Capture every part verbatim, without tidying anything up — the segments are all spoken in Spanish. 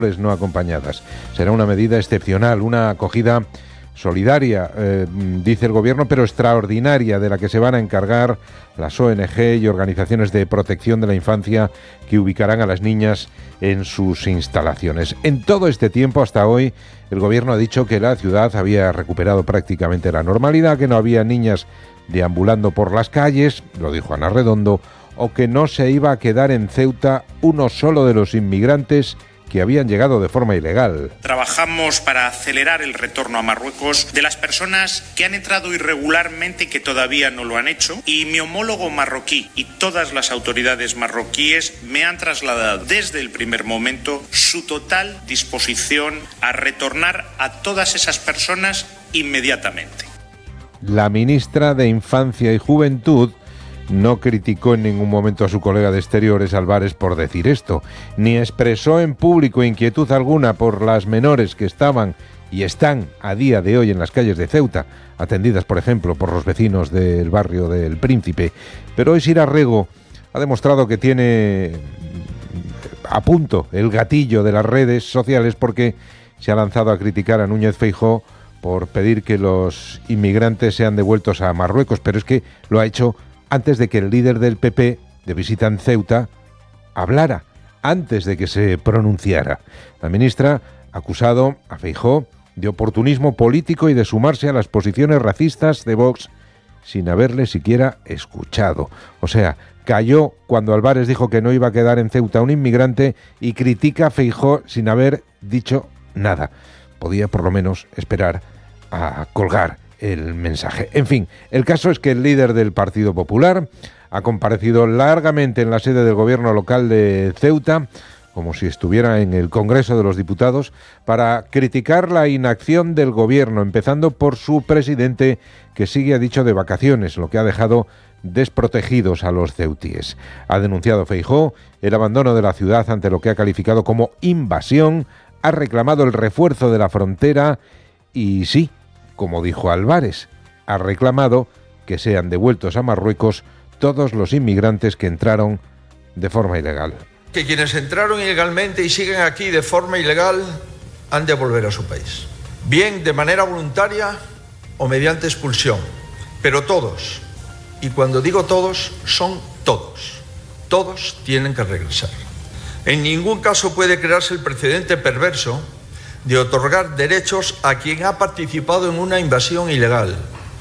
no acompañadas. Será una medida excepcional, una acogida solidaria, eh, dice el gobierno, pero extraordinaria, de la que se van a encargar las O N Ge y organizaciones de protección de la infancia que ubicarán a las niñas en sus instalaciones. En todo este tiempo, hasta hoy, el gobierno ha dicho que la ciudad había recuperado prácticamente la normalidad, que no había niñas deambulando por las calles, lo dijo Ana Redondo, o que no se iba a quedar en Ceuta uno solo de los inmigrantes que habían llegado de forma ilegal. Trabajamos para acelerar el retorno a Marruecos de las personas que han entrado irregularmente y que todavía no lo han hecho. Y mi homólogo marroquí y todas las autoridades marroquíes me han trasladado desde el primer momento su total disposición a retornar a todas esas personas inmediatamente. La ministra de Infancia y Juventud no criticó en ningún momento a su colega de Exteriores, Álvarez, por decir esto, ni expresó en público inquietud alguna por las menores que estaban y están a día de hoy en las calles de Ceuta, atendidas, por ejemplo, por los vecinos del barrio del Príncipe. Pero hoy Sira Rego ha demostrado que tiene a punto el gatillo de las redes sociales, porque se ha lanzado a criticar a Núñez Feijóo por pedir que los inmigrantes sean devueltos a Marruecos, pero es que lo ha hecho antes de que el líder del P P, de visita en Ceuta, hablara, antes de que se pronunciara. La ministra ha acusado a Feijóo de oportunismo político y de sumarse a las posiciones racistas de Vox sin haberle siquiera escuchado. O sea, cayó cuando Álvarez dijo que no iba a quedar en Ceuta un inmigrante y critica a Feijóo sin haber dicho nada. Podía por lo menos esperar a colgar el mensaje. En fin, el caso es que el líder del Partido Popular ha comparecido largamente en la sede del gobierno local de Ceuta, como si estuviera en el Congreso de los Diputados, para criticar la inacción del gobierno, empezando por su presidente, que sigue, ha dicho, de vacaciones, lo que ha dejado desprotegidos a los ceutíes. Ha denunciado Feijóo el abandono de la ciudad ante lo que ha calificado como invasión, ha reclamado el refuerzo de la frontera y sí, como dijo Álvarez, ha reclamado que sean devueltos a Marruecos todos los inmigrantes que entraron de forma ilegal. Que quienes entraron ilegalmente y siguen aquí de forma ilegal han de volver a su país, bien de manera voluntaria o mediante expulsión, pero todos, y cuando digo todos, son todos, todos tienen que regresar. En ningún caso puede crearse el precedente perverso de otorgar derechos a quien ha participado en una invasión ilegal,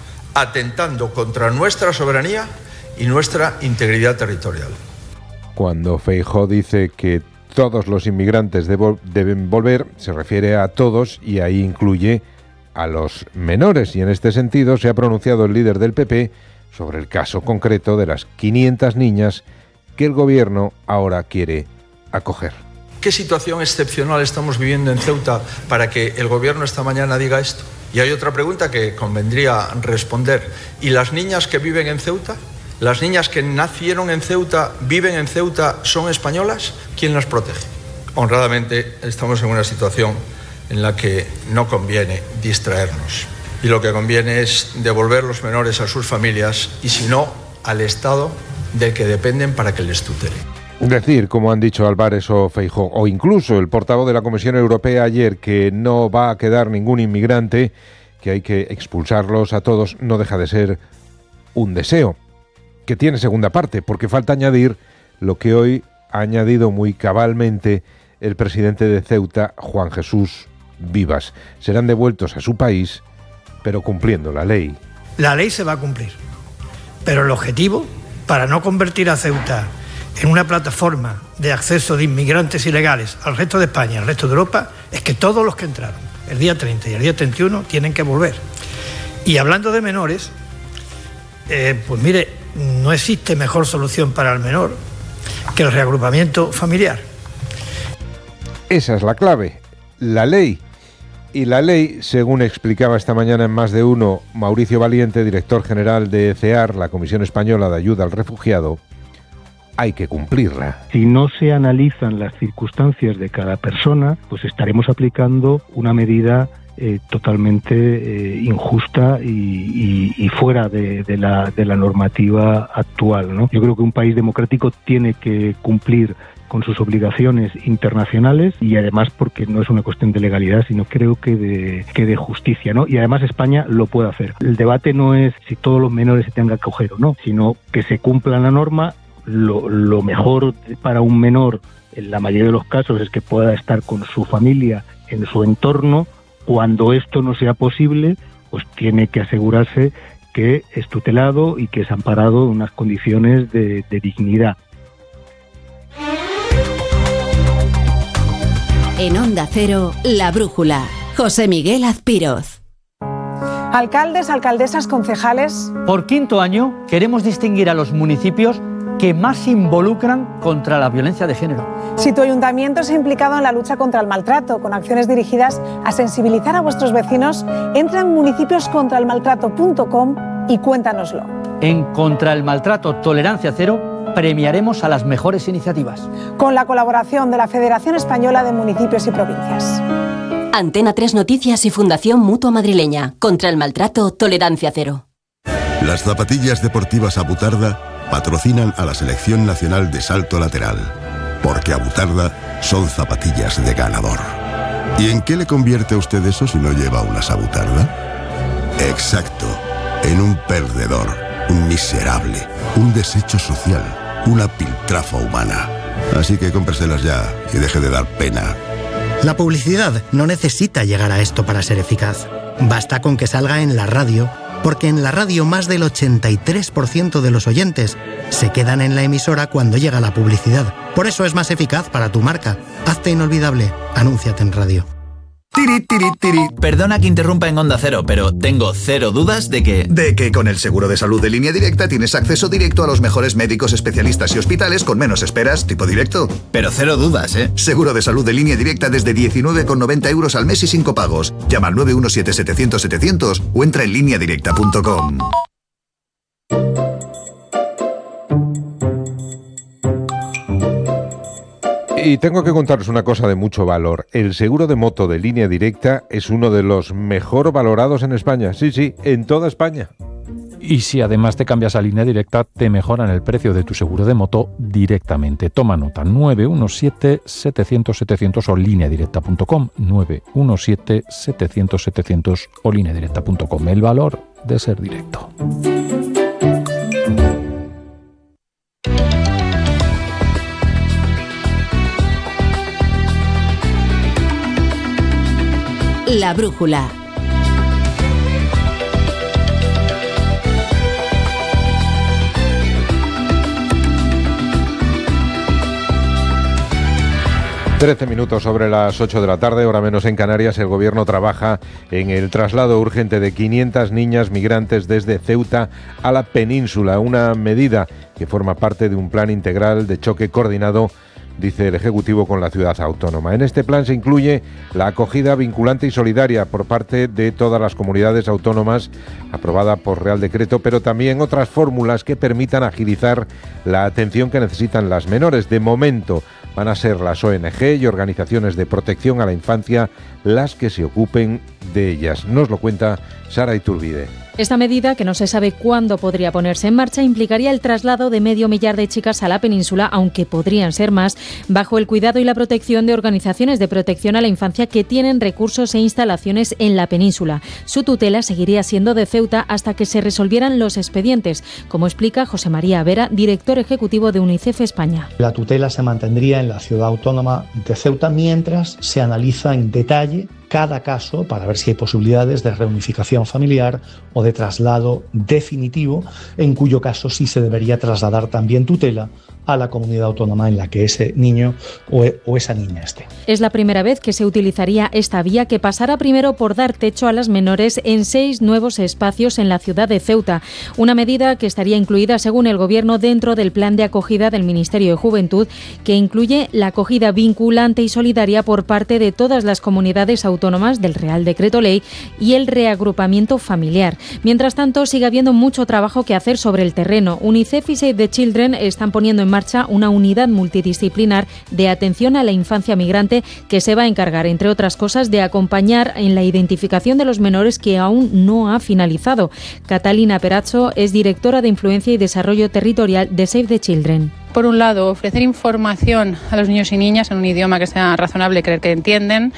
atentando contra nuestra soberanía y nuestra integridad territorial. Cuando Feijóo dice que todos los inmigrantes debo, deben volver, se refiere a todos y ahí incluye a los menores. Y en este sentido se ha pronunciado el líder del P P sobre el caso concreto de las quinientas niñas que el gobierno ahora quiere acoger. ¿Qué situación excepcional estamos viviendo en Ceuta para que el gobierno esta mañana diga esto? Y hay otra pregunta que convendría responder. ¿Y las niñas que viven en Ceuta? ¿Las niñas que nacieron en Ceuta, viven en Ceuta, son españolas? ¿Quién las protege? Honradamente, estamos en una situación en la que no conviene distraernos. Y lo que conviene es devolver los menores a sus familias y, si no, al Estado del que dependen para que les tutele. Decir, como han dicho Álvarez o Feijóo, o incluso el portavoz de la Comisión Europea ayer, que no va a quedar ningún inmigrante, que hay que expulsarlos a todos, no deja de ser un deseo, que tiene segunda parte, porque falta añadir lo que hoy ha añadido muy cabalmente el presidente de Ceuta, Juan Jesús Vivas. Serán devueltos a su país, pero cumpliendo la ley. La ley se va a cumplir, pero el objetivo, para no convertir a Ceuta en una plataforma de acceso de inmigrantes ilegales al resto de España, al resto de Europa, es que todos los que entraron el día treinta y el día treinta y uno tienen que volver. Y hablando de menores, eh, pues mire, no existe mejor solución para el menor que el reagrupamiento familiar. Esa es la clave, la ley. Y la ley, según explicaba esta mañana en Más de Uno Mauricio Valiente, director general de CEAR, la Comisión Española de Ayuda al Refugiado, hay que cumplirla. Si no se analizan las circunstancias de cada persona, pues estaremos aplicando una medida eh, totalmente eh, injusta y, y, y fuera de, de, la, de la normativa actual, ¿no? Yo creo que un país democrático tiene que cumplir con sus obligaciones internacionales y además porque no es una cuestión de legalidad, sino creo que de, que de justicia, ¿no? Y además España lo puede hacer. El debate no es si todos los menores se tengan que acoger o no, sino que se cumpla la norma. Lo, lo mejor para un menor, en la mayoría de los casos, es que pueda estar con su familia en su entorno. Cuando esto no sea posible, pues tiene que asegurarse que es tutelado y que es amparado en unas condiciones de, de dignidad. En Onda Cero, La Brújula. José Miguel Azpiroz. Alcaldes, alcaldesas, concejales. Por quinto año queremos distinguir a los municipios que más se involucran contra la violencia de género. Si tu ayuntamiento se ha implicado en la lucha contra el maltrato, con acciones dirigidas a sensibilizar a vuestros vecinos, entra en municipios contra el maltrato punto com y cuéntanoslo. En Contra el Maltrato Tolerancia Cero premiaremos a las mejores iniciativas. Con la colaboración de la Federación Española de Municipios y Provincias. Antena tres Noticias y Fundación Mutua Madrileña. Contra el Maltrato Tolerancia Cero. Las zapatillas deportivas Abutarda patrocinan a la Selección Nacional de Salto Lateral, porque Abutarda son zapatillas de ganador. ¿Y en qué le convierte a usted eso si no lleva unas Abutarda? Exacto, en un perdedor, un miserable, un desecho social, una piltrafa humana. Así que cómpreselas ya y deje de dar pena. La publicidad no necesita llegar a esto para ser eficaz. Basta con que salga en la radio, porque en la radio más del ochenta y tres por ciento de los oyentes se quedan en la emisora cuando llega la publicidad. Por eso es más eficaz para tu marca. Hazte inolvidable. Anúnciate en radio. Tiri, tiri, tiri. Perdona que interrumpa en Onda Cero, pero tengo cero dudas de que... De que con el seguro de salud de Línea Directa tienes acceso directo a los mejores médicos, especialistas y hospitales con menos esperas, tipo directo. Pero cero dudas, ¿eh? Seguro de salud de Línea Directa desde diecinueve con noventa euros al mes y cinco pagos. Llama al nueve uno siete setecientos setecientos o entra en línea directa punto com. Y tengo que contaros una cosa de mucho valor. El seguro de moto de Línea Directa es uno de los mejor valorados en España. Sí, sí, en toda España. Y si además te cambias a Línea Directa, te mejoran el precio de tu seguro de moto directamente. Toma nota, nueve uno siete setecientos setecientos o línea directa punto com. nueve uno siete setecientos setecientos o línea directa punto com. El valor de ser directo. La Brújula. Trece minutos sobre las ocho de la tarde, hora menos en Canarias. El Gobierno trabaja en el traslado urgente de quinientas niñas migrantes desde Ceuta a la península, una medida que forma parte de un plan integral de choque coordinado, dice el Ejecutivo, con la ciudad autónoma. En este plan se incluye la acogida vinculante y solidaria por parte de todas las comunidades autónomas, aprobada por Real Decreto, pero también otras fórmulas que permitan agilizar la atención que necesitan las menores. De momento van a ser las O N G y organizaciones de protección a la infancia las que se ocupen de ellas. Nos lo cuenta Sara Iturbide. Esta medida, que no se sabe cuándo podría ponerse en marcha, implicaría el traslado de medio millar de chicas a la península, aunque podrían ser más, bajo el cuidado y la protección de organizaciones de protección a la infancia que tienen recursos e instalaciones en la península. Su tutela seguiría siendo de Ceuta hasta que se resolvieran los expedientes, como explica José María Vera, director ejecutivo de UNICEF España. La tutela se mantendría en la ciudad autónoma de Ceuta mientras se analiza en detalle cada caso para ver si hay posibilidades de reunificación familiar o de traslado definitivo, en cuyo caso sí se debería trasladar también tutela a la comunidad autónoma en la que ese niño o, o esa niña esté. Es la primera vez que se utilizaría esta vía, que pasará primero por dar techo a las menores en seis nuevos espacios en la ciudad de Ceuta, una medida que estaría incluida, según el Gobierno, dentro del plan de acogida del Ministerio de Juventud, que incluye la acogida vinculante y solidaria por parte de todas las comunidades autónomas del Real Decreto Ley y el reagrupamiento familiar. Mientras tanto, sigue habiendo mucho trabajo que hacer sobre el terreno. UNICEF y Save the Children están poniendo en marcha marcha una unidad multidisciplinar de atención a la infancia migrante que se va a encargar, entre otras cosas, de acompañar en la identificación de los menores que aún no ha finalizado. Catalina Peracho es directora de Influencia y Desarrollo Territorial de Save the Children. Por un lado, ofrecer información a los niños y niñas en un idioma que sea razonable creer que entienden,